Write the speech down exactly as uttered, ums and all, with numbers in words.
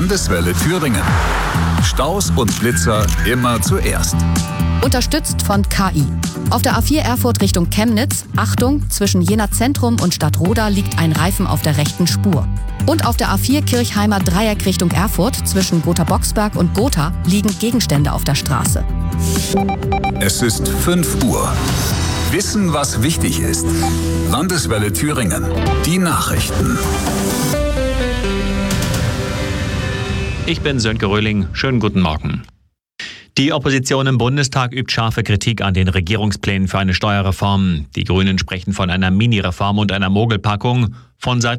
Landeswelle Thüringen. Staus und Blitzer immer zuerst. Unterstützt von K I. Auf der A vier Erfurt Richtung Chemnitz, Achtung, zwischen Jena Zentrum und Stadtroda liegt ein Reifen auf der rechten Spur. Und auf der A vier Kirchheimer Dreieck Richtung Erfurt, zwischen Gotha-Boxberg und Gotha, liegen Gegenstände auf der Straße. Es ist fünf Uhr. Wissen, was wichtig ist. Landeswelle Thüringen. Die Nachrichten. Ich bin Sönke Röhling. Schönen guten Morgen. Die Opposition im Bundestag übt scharfe Kritik an den Regierungsplänen für eine Steuerreform. Die Grünen sprechen von einer Mini-Reform und einer Mogelpackung. Von Seiten